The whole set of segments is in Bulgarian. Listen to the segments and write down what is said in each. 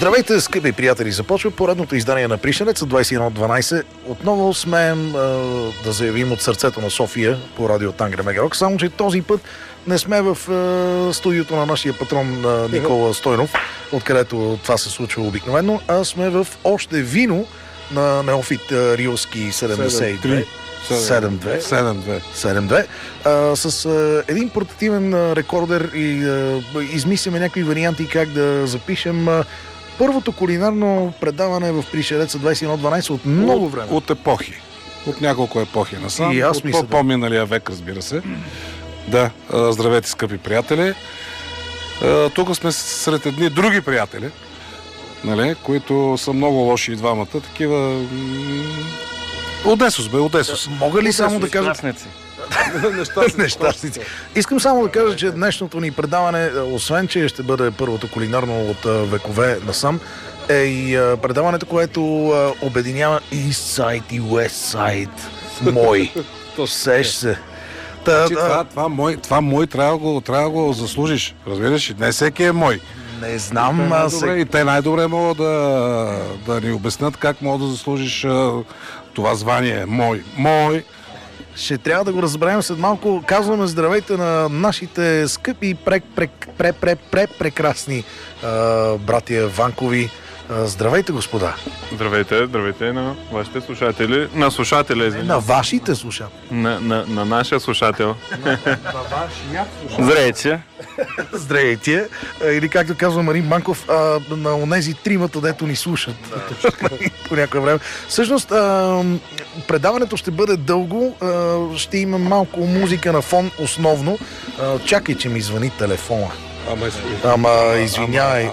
Здравейте, скъпи приятели! Започва поредното издание на Пришелеца 21.12. Отново смеем да заявим от сърцето на София по радио Тангра Мегарок, само че този път не сме в студиото на нашия патрон Никола Стойнов, откъдето това се случва обикновено, а сме в още вино на неофит Рилски 72. 7-2. С един портативен рекордер и измисляме някакви варианти как да запишем първото кулинарно предаване в Пришелеца 21.12 от много време. От епохи. От няколко епохи насам. И аз от мисля, по-миналия век, разбира се. Да, здравейте, скъпи приятели. Тук сме сред едни други приятели, нали, които са много лоши и двамата. Такива... Одесос, бе, Одесос. Мога ли само да кажа... Нещастници. Искам само да кажа, че днешното ни предаване, освен че ще бъде първото кулинарно от векове насам, е и предаването, което обединява East Side и West Side. Мой. Сеш се. Това мой трябва да го заслужиш. Разбираш, и днес всеки е мой. Не знам. И те най-добре могат да ни обяснят как мога да заслужиш това звание. Мой. Ще трябва да го разберем след малко. Казваме здравейте на нашите скъпи прекрасни братия Ванкови. Здравейте, господа. Здравейте на вашите слушатели. На слушателя, извиня. На вашите слушатели. На нашия слушател. Здравейте. Или както казва Марин Банков, на онези тримата, дето ни слушат. По някое време. Всъщност, предаването ще бъде дълго. Ще има малко музика на фон основно. Чакай, че ми звъни телефона. Извинявай.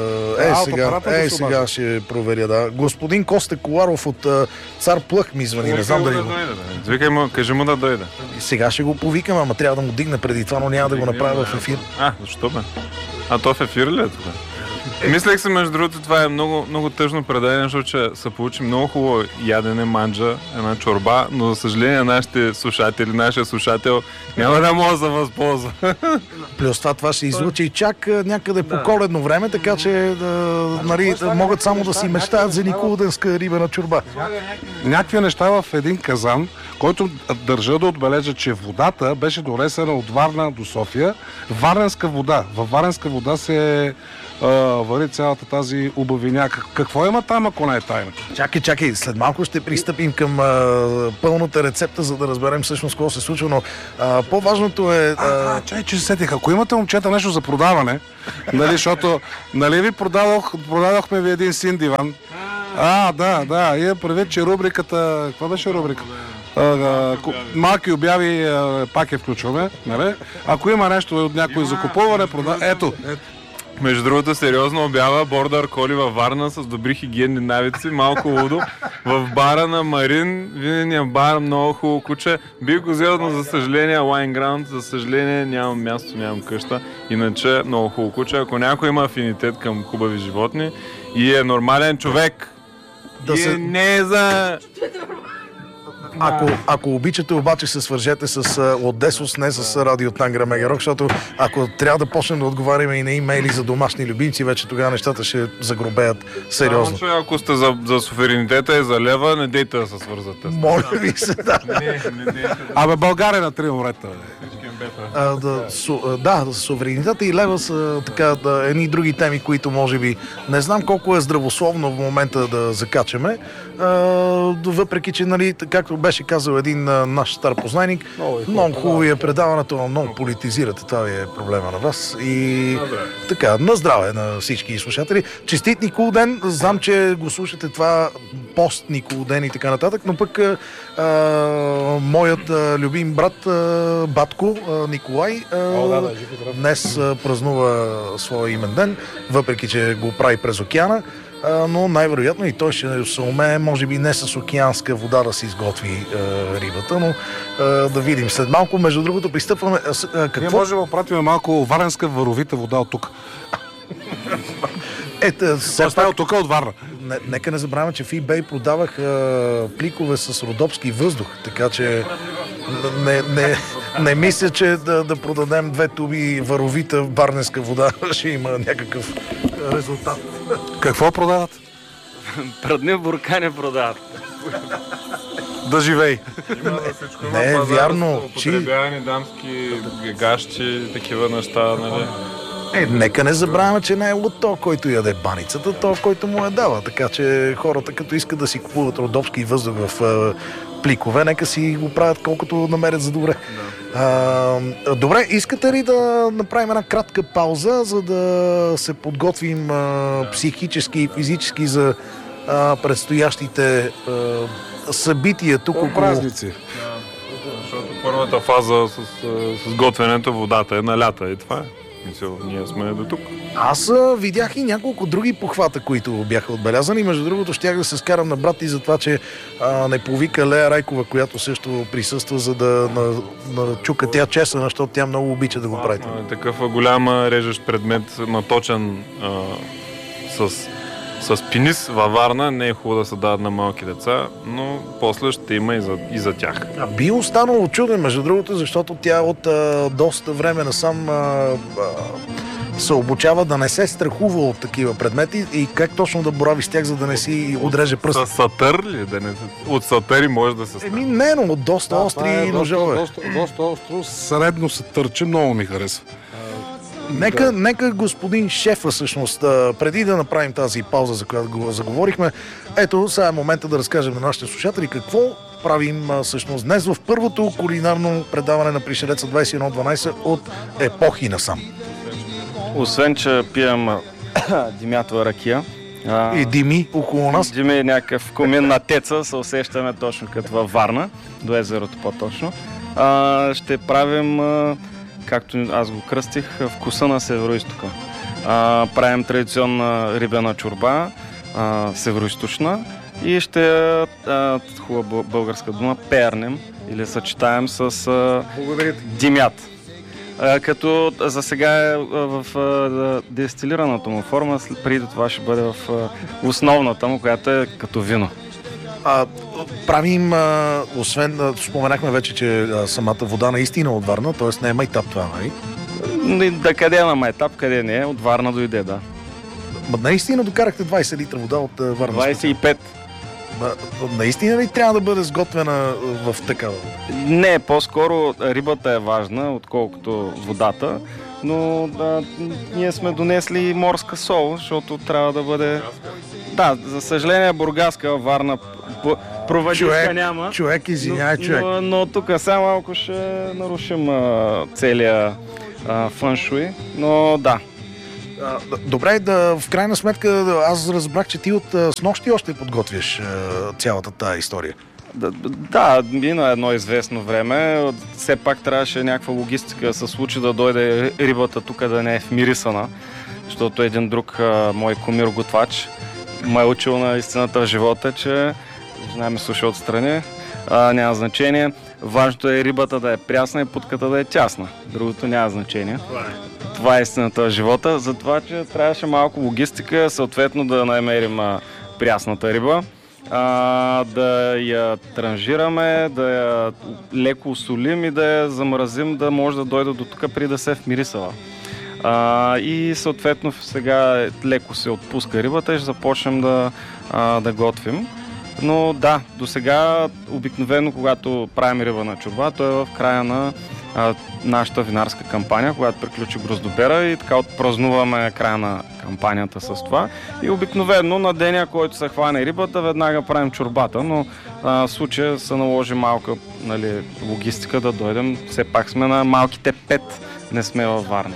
Сега ще проверя, да. Господин Коста Коларов от Цар Плъх ми звъни. Не знам дали го... Извикай му, кажи му да дойде. Сега ще го повикам, ама трябва да му дигна преди това, но няма да го направя в ефир. Защо бе? То в ефир ли е това? Мислех се, между другото, това е много, много тъжно предаване, защото че се получи много хубаво ядене, манджа, една чорба, но за съжаление нашия слушател няма да може да се възползва. Плюс това ще излучи чак някъде по коледно време, така че могат само да си мечтаят за николденска рибена чорба. Някакви неща в един казан, който държа да отбележа, че водата беше донесена от Варна до София. Варненска вода. Във Варненска вода се вари цялата тази убавиня. Какво има там, ако не е тайна? Чакай. След малко ще пристъпим към пълната рецепта, за да разберем всъщност какво се случва, но по-важното е... Чакай, че се сетих. Ако имате, момчета, нещо за продаване, нали, защото ви продадохме ви един син диван. Да. Имам предвид, че рубриката... Каква беше рубрика? Малки обяви пак я включваме. Нали? Ако има нещо от някой закупуване, ето. Между другото, сериозно обява Бордър Коли във Варна с добри хигиенни навици, малко лудо. В бара на Марин, винения бар, много хубаво куче. Бих го взел, но за съжаление Лайнграунд, за съжаление нямам място, нямам къща. Иначе много хубаво куче. Ако някой има афинитет към хубави животни и е нормален човек, не е за... Ако обичате, обаче се свържете с Одесос, не с радио Тангра Мегарок, защото ако трябва да почнем да отговаряме и на имейли за домашни любимци, вече тогава нещата ще загробеят сериозно. Ако сте за суверенитета и за лева, не дейте да се свързате. Моля ви се, да. Абе, България на три морета. Суверенитета и лева са така едни други теми, които може би не знам колко е здравословно в момента да закачаме. Въпреки, че, нали, както беше казал един наш стар познайник, много хубаво е предаването, но много политизирате. Това е проблема на вас. И така, на здраве на всички слушатели. Честит Никол ден. Знам, че го слушате това пост Никол ден и така нататък, но пък моят любим брат Батко Николай днес празнува своя имен ден, въпреки, че го прави през океана. Но най-вероятно и той ще се умее, може би не с океанска вода да се изготви рибата, но да видим след малко. Между другото, пристъпваме... Ние можем да пратим малко варенска варовита вода от тук. От тук от Варна. Нека не забравяме, че в eBay продавах пликове с родопски въздух, така че Не мисля, че да продадем 2 туби варовита варненска вода ще има някакъв резултат. Какво продават? Прадни буркани продават. Да живей. Има всичко. Не е вярно, Употребявани дамски гащи, такива неща, нали? Нека не забравяме, че не е от то, който яде баницата, то, който му я дава. Така че хората, като искат да си купуват родопски въздух в пликове, нека си го правят колкото намерят за добре. Добре, искате ли да направим една кратка пауза, за да се подготвим психически и физически за предстоящите събития тук около Празници. Защото първата фаза с готвенето водата е на лята и това е. Ние сме до тук. Аз видях и няколко други похвата, които бяха отбелязани. Между другото, щях да се скарам на брат и за това, че не повика Лея Райкова, която също присъства, за да чука тя чесъна, защото тя много обича да го прави. Такъв голям режещ предмет, наточен с пенис във Варна, не е хубаво да се дават на малки деца, но после ще има и за тях. Би останало чуден, между другото, защото тя от доста време насам се обучава да не се страхува от такива предмети и как точно да борави с тях, за да не си отреже пръст. С сатър ли? От сатъри може да се стане. Не, но от доста остри ножове. Доста остро, средно се търчи, много ми харесва. Нека господин шефа, всъщност, преди да направим тази пауза, за която го заговорихме, ето, сега е момента да разкажем на нашите слушатели какво правим всъщност днес в първото кулинарно предаване на Пришелеца 2112 от епохи насам. Освен, че пием димятова ракия. И дими около нас. Дими е някакъв комин на теца, се усещаме точно като във Варна, до езерото по-точно. Ще правим, както аз го кръстих, вкуса на Североизтока. Правим традиционна рибена чорба, североизточна, и ще хубава българска дума пернем или съчетаем с димят. Като за сега е в дестилираната му форма, преди това ще бъде в основната му, която е като вино. Правим, освен, споменахме вече, че самата вода наистина от Варна, т.е. не е майтап това, нали? Да, къде е на майтап, къде не е, от Варна дойде, да. Наистина докарахте 20 литра вода от Варна? 25. Наистина ли трябва да бъде сготвена в такава? Не, по-скоро рибата е важна, отколкото водата, но ние сме донесли морска сол, защото трябва да бъде... Да, за съжаление бургаска, Варна проводичка няма. Човек, извиняй, човек. Но тук сега малко ще нарушим целия фъншуй, но да. Добре, в крайна сметка аз разбрах, че ти от снощи още подготвяш цялата тая история. Да, мина едно известно време. Все пак трябваше някаква логистика да се случи, да дойде рибата тук да не е вмирисана, защото един друг мой кумир готвач ме е учил на истината в живота, че жена ми слуша отстрани, няма значение. Важното е рибата да е прясна и путката да е тясна. Другото няма значение. Това е истината в живота, затова, че трябваше малко логистика, съответно да намерим прясната риба, да я транжираме, да я леко осолим и да я замразим, да може да дойде до тук преди да се вмирисала. И съответно сега леко се отпуска рибата и ще започнем да готвим. Но да, до сега обикновено, когато правим риба на чорба, то е в края на нашата винарска кампания, когато приключи Гроздобера, и така отпразнуваме края на кампанията с това. И обикновено на деня, който се хване рибата, веднага правим чорбата, но в случая се наложи малка, нали, логистика да дойдем. Все пак сме на малките 5, не сме във Варна.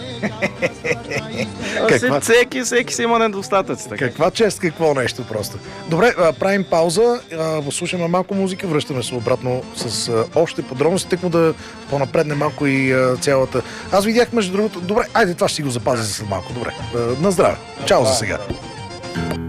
Всеки си има недостатъци. Каква чест, какво нещо просто. Добре, правим пауза, слушаме малко музика, връщаме се обратно с още подробности, тъкмо да по-напредне малко и цялата... Аз видях между другото... Добре, айде това ще си го запазя за след малко. Добре, на здраве. Чао за сега.